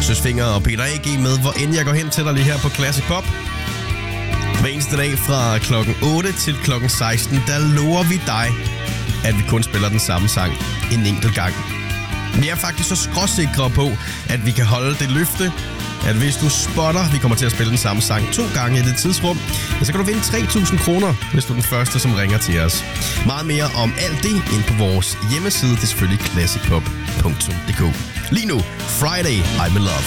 Søsfinger og Peter A.G. med, hvor end jeg går hen til dig lige her på Classic Pop. Hver eneste dag fra klokken 8 til klokken 16, der lover vi dig, at vi kun spiller den samme sang en enkelt gang. Vi er faktisk så skråsikre på, at vi kan holde det løfte, at hvis du spotter, vi kommer til at spille den samme sang 2 gange i det tidsrum, så kan du vinde 3.000 kroner, hvis du er den første, som ringer til os. Meget mere om alt det ind på vores hjemmeside, det er selvfølgelig classicpop.dk. Lige nu, Friday, I'm in Love.